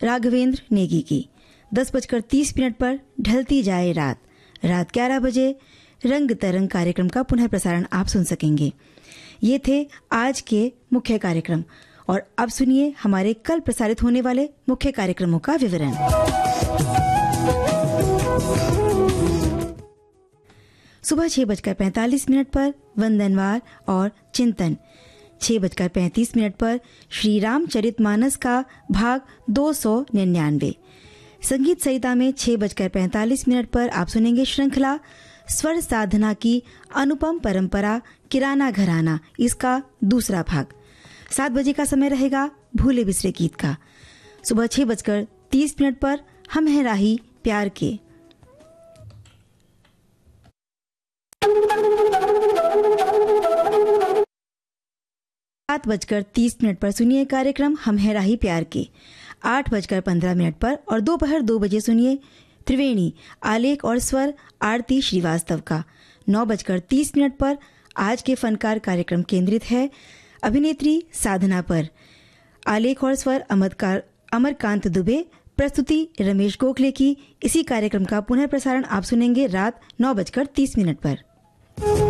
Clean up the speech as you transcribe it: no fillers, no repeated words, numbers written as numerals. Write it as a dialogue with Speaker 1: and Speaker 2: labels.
Speaker 1: राघवेंद्र नेगी की। 10:30 पर ढलती जाए रात। रात 11 बजे रंग तरंग कार्यक्रम का पुनः प्रसारण आप सुन सकेंगे। ये थे आज के मुख्य कार्यक्रम और अब सुनिए हमारे कल प्रसारित होने वाले मुख्य कार्यक्रमों का विवरण। सुबह 6:45 पर वंदनवार और चिंतन। 6:35 पर श्री रामचरितमानस का भाग 299। संगीत सहिता में 6:45 पर आप सुनेंगे श्रृंखला स्वर साधना की अनुपम परंपरा किराना घराना, इसका दूसरा भाग। 7 बजे का समय रहेगा भूले बिसरे गीत का। सुबह 6:30 पर हम हैं राही प्यार के। 7:30 पर सुनिए कार्यक्रम हम हैं राही प्यार के। 8:15 पर और दोपहर 2 बजे सुनिए त्रिवेणी आलेख और स्वर आरती श्रीवास्तव का। 9:30 पर आज के फनकार कार्यक्रम केंद्रित है अभिनेत्री साधना पर। आलेख और स्वर अमरकांत दुबे, प्रस्तुति रमेश गोखले की। इसी कार्यक्रम का पुनः प्रसारण आप सुनेंगे रात 9:30 पर।